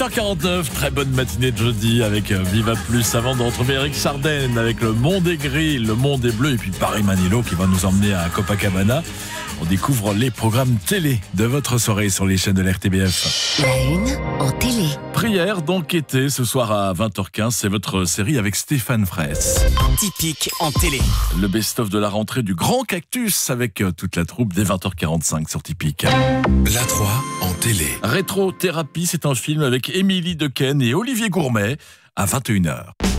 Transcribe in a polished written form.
8h49, très bonne matinée de jeudi avec Viva Plus avant de retrouver Eric Sardenne avec Le Monde est gris, Le Monde est bleu et puis Paris Manilow qui va nous emmener à Copacabana. On découvre les programmes télé de votre soirée sur les chaînes de l'RTBF. La une en télé. Prière d'enquêter ce soir à 20h15, c'est votre série avec Stéphane Fraisse. Typique en télé. Le best-of de la rentrée du Grand Cactus avec toute la troupe dès 20h45 sur Typique. La 3 en télé. Rétro-thérapie, c'est un film avec Émilie Dequesne et Olivier Gourmet à 21h.